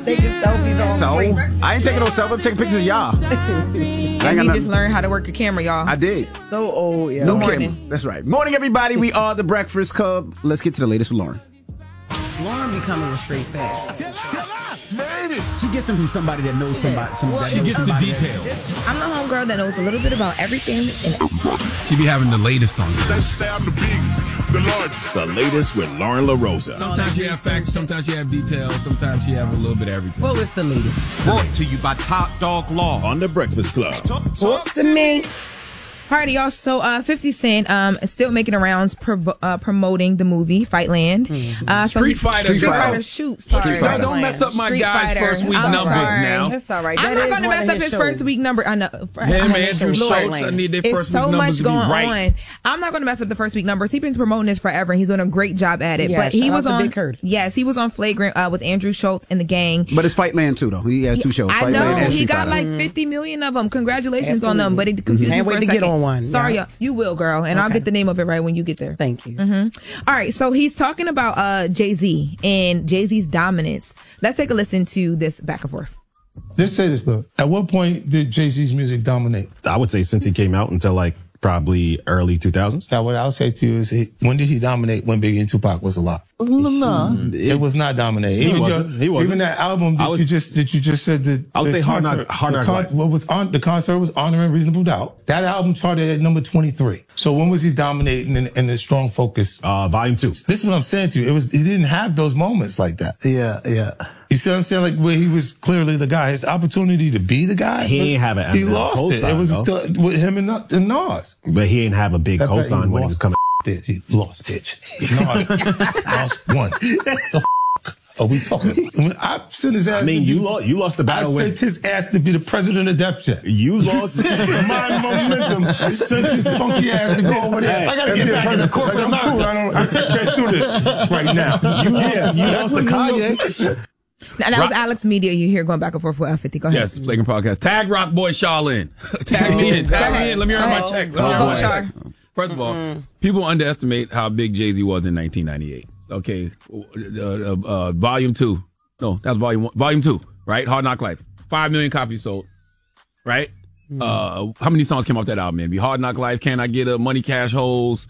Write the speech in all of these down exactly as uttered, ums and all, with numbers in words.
taking selfies on So, Facebook. I ain't taking no selfies. I'm taking pictures of y'all. And he just learned how to work a camera, y'all. I did. So old, yeah. No morning. camera. That's right. Morning, everybody. We are the Breakfast Club. Let's get to the latest with Lauren. Lauren becoming a straight fact. She gets them from somebody that knows somebody. somebody She that knows gets the somebody details. I'm the homegirl that knows a little bit about everything. And She be having the latest on this. The latest with Lauren LaRosa. Sometimes she have facts, sometimes she have details, sometimes she have a little bit of everything. Well, it's the latest. Brought to you by Top Dog Law on The Breakfast Club. Talk to me. Alrighty, y'all. So, uh, fifty Cent um is still making the rounds pro- uh, promoting the movie Fightland. Mm-hmm. Uh, so Street he- Fighter. Street Fighter. Fighter. Shoot, sorry. Street Fighter. Don't mess up my Street guy's Fighter. first week I'm numbers sorry. now. That's all right. I'm That not is going to one mess of up his his shows. first week number. I know. Him, Andrew show. Schultz, I need their It's first so week numbers much to be going right. on. I'm not going to mess up the first week numbers. He's been promoting this forever. He's doing a great job at it. Yeah, but he shout was out to on. Big Curtis. Yes, he was on Flagrant uh, with Andrew Schultz and the gang. But it's Fightland too, though. He has two shows. I Fightland know and he Street got Fighter. like fifty million of them. Congratulations on them, but it Absolutely. confused me Can't for wait a to get second. on one. Sorry, Yeah. y'all. You will, girl, and I'll Okay. get the name of it right when you get there. Thank you. All right, so he's talking about uh, Jay-Z and Jay-Z's dominance. Let's take a listen to this back and forth. Just say this though. At what point did Jay-Z's music dominate? I would say since he came out until like probably early two thousands. Now, what I'll say to you is, he, when did he dominate? When Biggie and Tupac was alive? It was not dominating. He Even wasn't. your- He wasn't. Even that album that I was- you just that you just said that I would the say Hard Knock- concert- Hard the Knock con- Life. What was on the concert was honoring Reasonable Doubt. That album charted at number twenty-three. So when was he dominating in, in the strong focus? Uh, volume two. This is what I'm saying to you. It was he didn't have those moments like that. Yeah, yeah. You see what I'm saying? Like where he was clearly the guy. His opportunity to be the guy. He ain't have an He Eminem lost it. It cosign, was though. t- with him and, and Nas. But he ain't have a big That bet cosign when he was lost coming. It. He lost it. Nas lost one. The f- are we talking? I mean, I sent his ass. I mean, to you be- lost. You lost the I battle sent with. his ass to be the president of Def Jam. You lost. My momentum. I sent his funky ass to go over there. I gotta get back in the corporate America. Cool. I don't. I can't do this right now. You yeah, you that's lost what to Kanye. Kanye. Now, that was Alex Media. You hear going back and forth with F fifty. Go ahead. Yes, Flagrant Podcast. Tag Rock Boy Shaolin. Tag me in. Tag me in. Let me earn my Oh. check. Let me Oh, earn go, my Char. check. First of all, people underestimate how big Jay-Z was in nineteen ninety-eight. Okay. Uh, uh, uh, volume two. No, that's volume one. Volume two, right? Hard Knock Life. Five million copies sold. Right? Uh, how many songs came off that album, man? Be Hard Knock Life, Can I Get a Money Cash Holes?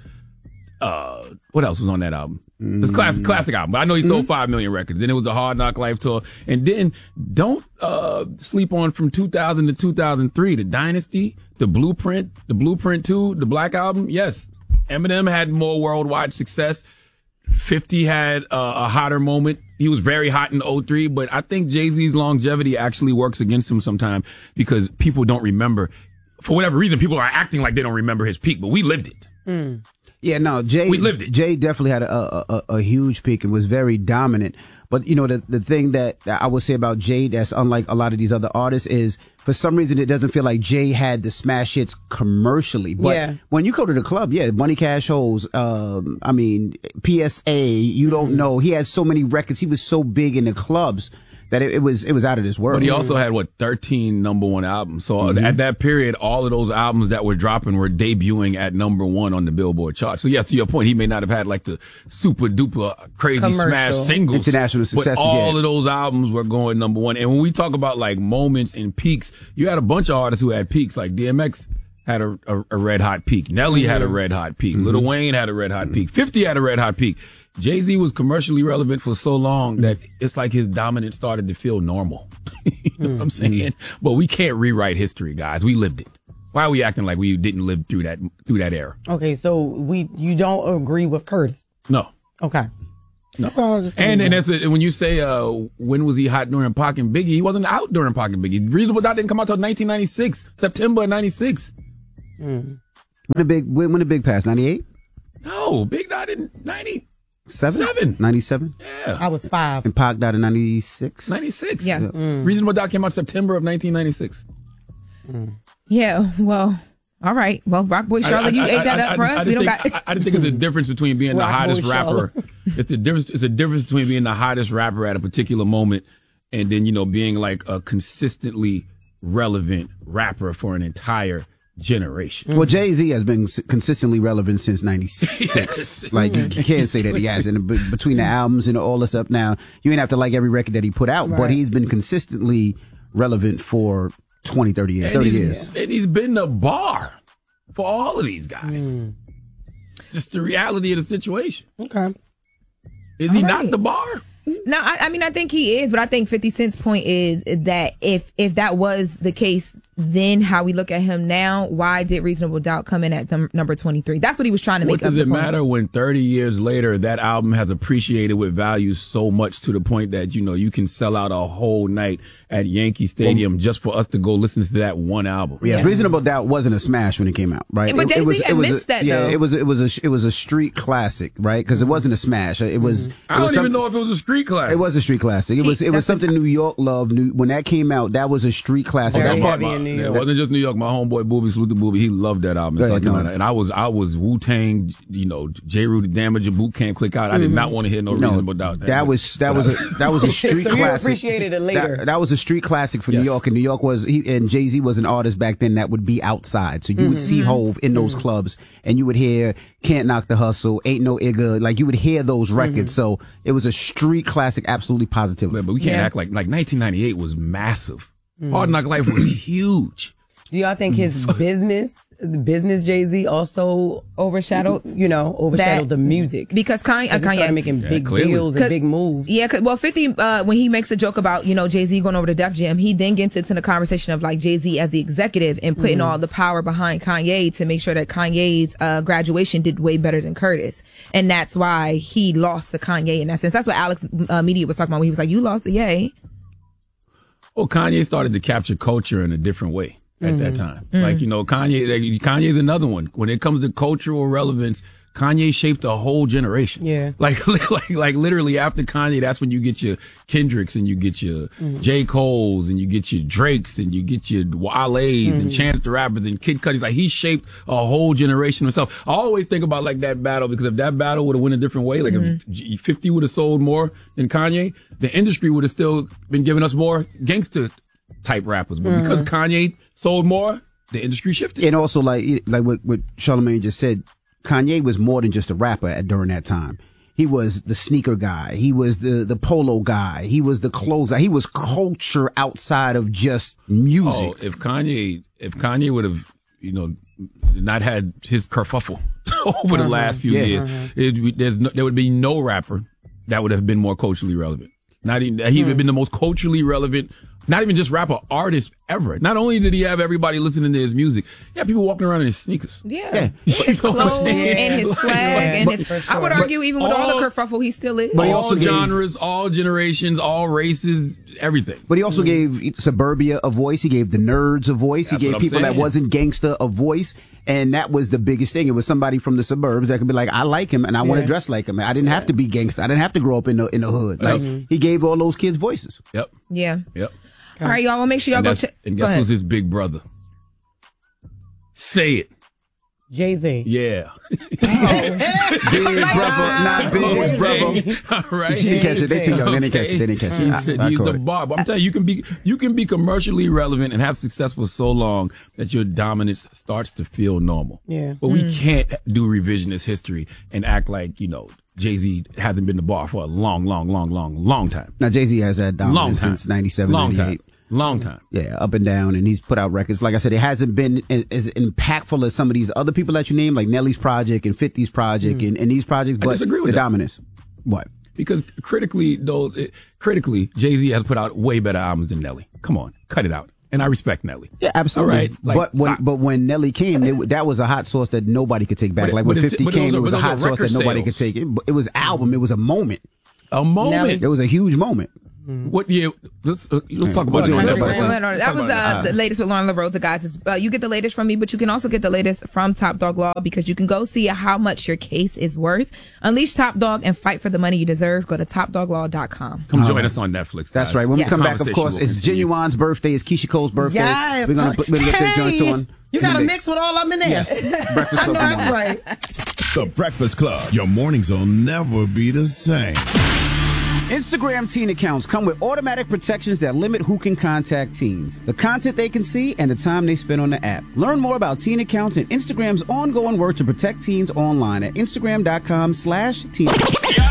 Uh, what else was on that album? It's a classic, classic album. But I know he sold five million records. Then it was the Hard Knock Life tour. And then don't, uh, sleep on from two thousand to two thousand three, the Dynasty, the Blueprint, the Blueprint two, the Black Album. Yes. Eminem had more worldwide success. fifty had uh, a hotter moment. He was very hot in oh three, but I think Jay-Z's longevity actually works against him sometimes because people don't remember. For whatever reason, people are acting like they don't remember his peak, but we lived it. Yeah, no, Jay. We lived it. Jay definitely had a, a, a, a huge peak and was very dominant. But you know, the the thing that I would say about Jay that's unlike a lot of these other artists is for some reason it doesn't feel like Jay had the smash hits commercially. But Yeah. when you go to the club, yeah, Money Cash Holes, um, I mean, P S A, you don't know. He had so many records. He was so big in the clubs that it, it was it was out of this world. But he also had, what, thirteen number one albums. So Mm-hmm. at that period, all of those albums that were dropping were debuting at number one on the Billboard chart. So yes, to your point, he may not have had like the super duper crazy Commercial. smash singles. International success, But all yeah. of those albums were going number one. And when we talk about like moments and peaks, you had a bunch of artists who had peaks. Like D M X had a, a, a red hot peak. Nelly had a red hot peak. Mm-hmm. Lil Wayne had a red hot peak. fifty had a red hot peak. Jay-Z was commercially relevant for so long that it's like his dominance started to feel normal. You know what I'm saying? But we can't rewrite history, guys. We lived it. Why are we acting like we didn't live through that through that era? Okay, so we you don't agree with Curtis. No. Okay. No. That's all I just And and wanted that's it. And when you say uh when was he hot during Pac and Biggie, he wasn't out during Pac and Biggie. Reasonable Doubt didn't come out till nineteen ninety-six, September of ninety-six. when the big when, when the big pass ninety-eight, No, Big died in ninety seven, Seven. ninety-seven, yeah. I was five. and Pac died in ninety-six. ninety-six. Yeah. Reasonable Doubt came out September of nineteen ninety-six. Yeah, well, all right. Well, Rock Boy Charlotte, you I- I- ate that I- up I- for I us. just We don't think- got. I, I just think it's a difference between being the Rock hottest Boy rapper. It's a difference. It's a difference between being the hottest rapper at a particular moment, and then you know being like a consistently relevant rapper for an entire generation. Well, Jay-Z has been s- consistently relevant since ninety-six. Yes. Like, you, you can't say that he hasn't. Be- Between the albums and all this stuff now, you ain't have to like every record that he put out, but Right. he's been consistently relevant for twenty, thirty years. And thirty he's, years. and he's been the bar for all of these guys. Mm. It's just the reality of the situation. Okay. Is he All not right. the bar? No, I, I mean I think he is, but I think fifty Cent's point is that if if that was the case, then how we look at him now, why did Reasonable Doubt come in at num- number twenty-three? That's what he was trying to What make up does the it point. matter when thirty years later that album has appreciated with value so much to the point that, you know, you can sell out a whole night at Yankee Stadium just for us to go listen to that one album? Yes, Yeah. Reasonable Doubt wasn't a smash when it came out, right? But It- it Jay-Z was- it was a- admits that, yeah, though. it was it was a it was a street classic, right? Because it wasn't a smash. It was. It I don't was even something- know if it was a street class. It was a street classic. It was it was That's something New York loved. New, when that came out, that was a street classic. Very That's That's heavy why- my, in New yeah, York. it wasn't just New York. My homeboy Booby, salute to Booby, he loved that album in Right, South no. Carolina. And I was I was Wu Tang, you know, J. Rue, the Damage, and Boot Camp Click Out. I did not want to hear no, No, Reasonable Doubt. that was that was a that was a street So you classic. appreciated it later. That, that was a street classic for New Yes. York, and New York was he, and Jay Z was an artist back then that would be outside. So you would see Hove in those clubs, and you would hear "Can't Knock the Hustle," "Ain't No Igga," like you would hear those records. So it was a street classic, absolutely positively. but we can't Yeah. act like like nineteen ninety-eight was massive. Hard Knock Life was huge. Do y'all think his business, the business Jay-Z also overshadowed, you know, overshadowed That- the music? because Kanye, uh, Because he started Kanye making Yeah, big clearly. deals and 'Cause- big moves. Yeah, 'cause- well, fifty, uh, when he makes a joke about, you know, Jay-Z going over to Def Jam, he then gets into the conversation of like Jay-Z as the executive and putting Mm-hmm. all the power behind Kanye to make sure that Kanye's uh, graduation did way better than Curtis. And that's why he lost to Kanye in that sense. That's what Alex uh, Media was talking about when he was like, you lost the Ye. Well, Kanye started to capture culture in a different way at that time. Like, you know, Kanye, like, Kanye's another one. When it comes to cultural relevance, Kanye shaped a whole generation. Yeah. Like, like, like literally after Kanye, that's when you get your Kendricks and you get your J. Cole's and you get your Drakes and you get your Wale's and Chance the Rappers and Kid Cudi's. Like, he shaped a whole generation himself. I always think about like that battle because if that battle would have went a different way, like if fifty would have sold more than Kanye, the industry would have still been giving us more gangster type rappers. But because Kanye sold more, the industry shifted. And also, like like what, what Charlamagne just said, Kanye was more than just a rapper at, during that time. He was the sneaker guy. He was the, the polo guy. He was the clothes guy. He was culture outside of just music. Oh, if Kanye, if Kanye would have, you know, not had his kerfuffle over the last few Yeah. years, it, there's no, there would be no rapper that would have been more culturally relevant. Not even, he would have been the most culturally relevant, not even just rapper, artist ever. Not only did he have everybody listening to his music, he had people walking around in his sneakers. Yeah. You His know what I'm clothes saying? and his Like, swag and but- his, for I sure. would argue even with all, all- the kerfuffle, he still is. But he all also gave- genres, all generations, all races, everything. But he also gave suburbia a voice. He gave the nerds a voice. That's he gave what I'm people that saying. wasn't gangster a voice. And that was the biggest thing. It was somebody from the suburbs that could be like, I like him and I want to Yeah. dress like him. I didn't have to be gangster. I didn't have to grow up in the, in the hood. Like, he gave all those kids voices. Yep. Yeah. Yep. All right, y'all. Well, make sure y'all And, go that's- check. and Go guess ahead. who's his big brother? Say it. Jay-Z. Yeah. Big brother, not big brother. All right. She didn't catch it. They too young. They didn't catch it. They didn't catch He it. I- said I he's caught the it. bar. But I'm telling you, you can be you can be commercially relevant and have success for so long that your dominance starts to feel normal. Yeah. But we can't do revisionist history and act like, you know, Jay-Z hasn't been the bar for a long, long, long, long, long time. Now, Jay-Z has had Long dominance time. since ninety-seven, Long time. ninety-eight. Long time. Yeah, up and down, and he's put out records. Like I said, it hasn't been as, as impactful as some of these other people that you name, like Nelly's project and fifty's project and, and these projects. I But disagree with the that. dominance. What? Because critically, though, it, critically, Jay-Z has put out way better albums than Nelly. Come on, cut it out. And I respect Nelly. Yeah, absolutely. All right, like, but when stop. but when Nelly came, it, that was a hot sauce that nobody could take back. But it- like but when it's- fifty but came, those are- it was a but hot those are sauce that record nobody sales. could take. It, it was album. It was a moment. A moment. It was a huge moment. What year? Let's uh, let's talk about What do you that. want to Well, talk about? well, no, that was uh, the latest with Lauren LaRosa, guys. It's, uh, you get the latest from me, but you can also get the latest from Top Dog Law because you can go see how much your case is worth. Unleash Top Dog and fight for the money you deserve. Go to top dog law dot com. Come join us on Netflix. That's guys. right. When Yeah. we come back, of Conversation course, will it's continue. Genuine's birthday. It's Keisha Cole's birthday. Yes. We're gonna, we're gonna get that joint on. You in the got to mix with all of them in there. Yes. Breakfast I know Club. that's right. The Breakfast Club. Your mornings will never be the same. Instagram teen accounts come with automatic protections that limit who can contact teens, the content they can see, and the time they spend on the app. Learn more about teen accounts and Instagram's ongoing work to protect teens online at Instagram.com slash teen.